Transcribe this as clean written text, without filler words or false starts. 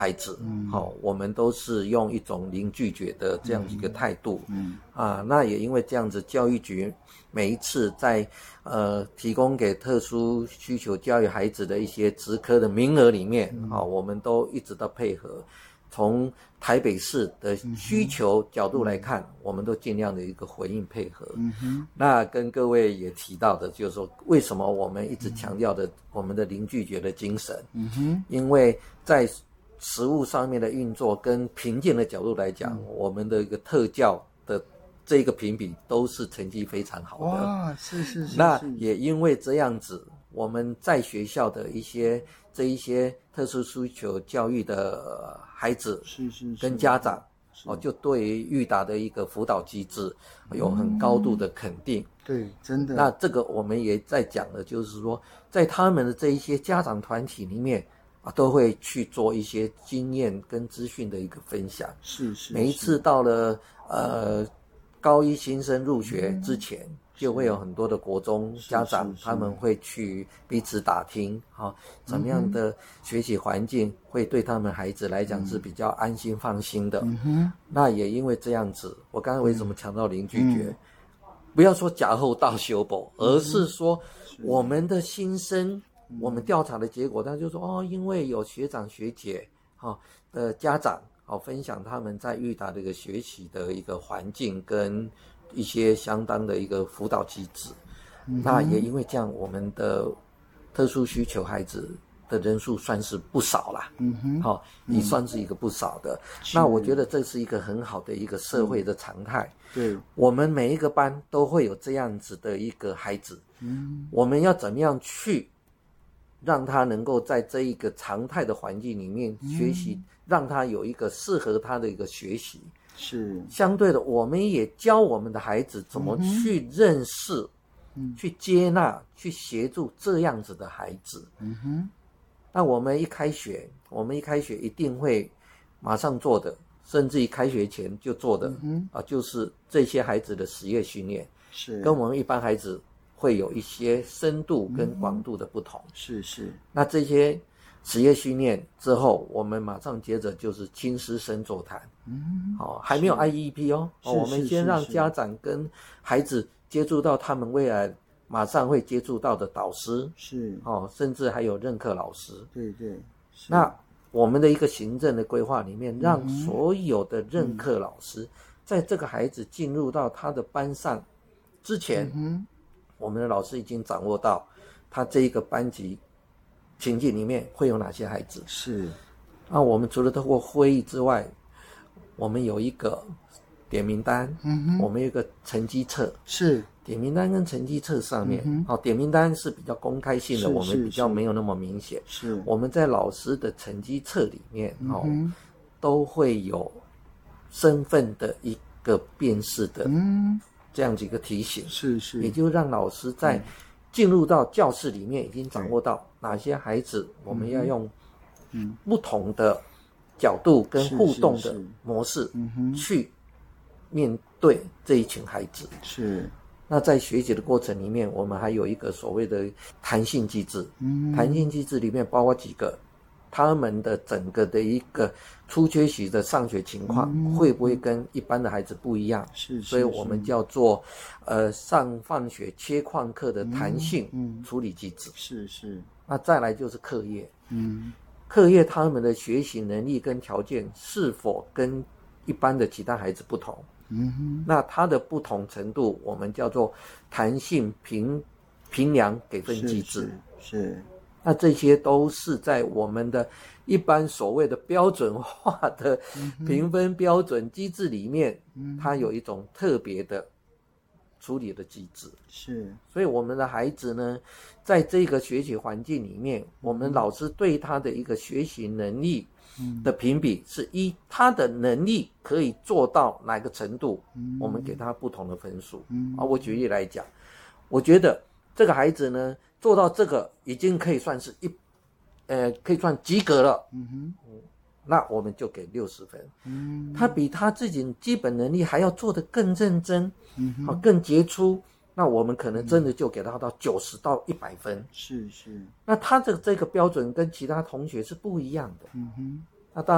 孩子，我们都是用一种零拒绝的这样一个态度，那也因为这样子，教育局每一次在提供给特殊需求教育孩子的一些职科的名额里面，我们都一直都配合。从台北市的需求角度来看，我们都尽量的一个回应配合。那跟各位也提到的，就是说为什么我们一直强调的我们的零拒绝的精神？因为在实务上面的运作跟评鉴的角度来讲，我们的一个特教的这个评比都是成绩非常好的。 哇，是。 那也因为这样子，我们在学校的一些特殊需求教育的孩子跟家长就对于育达的一个辅导机制有很高度的肯定。 对，真的。 那这个我们也在讲的，就是说在他们的这一些家长团体里面都会去做一些经验跟资讯的一个分享。 是。 每一次到了高一新生入学之前，就会有很多的国中家长，他们会去彼此打听，怎么样的学习环境会对他们孩子来讲是比较安心放心的。那也因为这样子，我刚才为什么强调零拒绝？不要说假后到修补，而是说我们的新生，我们调查的结果，他就说因为有学长学姐的家长分享他们在育达的一个学习的一个环境跟一些相当的一个辅导机制。那也因为这样，我们的特殊需求孩子的人数算是不少啦。也算是一个不少的。那我觉得这是一个很好的一个社会的常态。 对， 我们每一个班都会有这样子的一个孩子。我们要怎么样去让他能够在这一个常态的环境里面学习，让他有一个适合他的一个学习。 是相对的，我们也教我们的孩子怎么去认识、去接纳、去协助这样子的孩子。那我们一开学一定会马上做的，甚至于开学前就做的就是这些孩子的实业训练， 是跟我们一般孩子会有一些深度跟广度的不同。 是。 那这些实业训练之后，我们马上接着就是亲师生座谈。还没有 IEP 我们先让家长跟孩子接触到他们未来马上会接触到的导师， 是甚至还有任课老师。 对。 那我们的一个行政的规划里面，让所有的任课老师在这个孩子进入到他的班上之前，我们的老师已经掌握到他这一个班级情境里面会有哪些孩子。 是。 那我们除了透过会议之外，我们有一个点名单，我们有一个成绩册。是。点名单跟成绩册上面，点名单是比较公开性的，我们比较没有那么明显。 是。 我们在老师的成绩册里面，都会有身份的一个辨识的这样子一个提醒。 是。 也就让老师在进入到教室里面已经掌握到哪些孩子我们要用不同的角度跟互动的模式去面对这一群孩子。 是。 那在学习的过程里面，我们还有一个所谓的弹性机制。弹性机制里面包括几个，他们的整个的一个出缺席的上学情况会不会跟一般的孩子不一样？ 是。 所以我们叫做上放学切旷课的弹性处理机制。 是。 那再来就是课业。课业他们的学习能力跟条件是否跟一般的其他孩子不同？那它的不同程度，我们叫做弹性评量给分机制。 是。 那这些都是在我们的一般所谓的标准化的评分标准机制里面，它有一种特别的处理的机制。 是。 所以我们的孩子呢，在这个学习环境里面，我们老师对他的一个学习能力的评比是依他的能力可以做到哪个程度，我们给他不同的分数。我举例来讲，我觉得这个孩子呢做到这个已经可以算是可以算及格了。那我们就给60分。他比他自己基本能力还要做得更认真，更杰出，那我们可能真的就给他到90到100分。 是。 那他的这个标准跟其他同学是不一样的。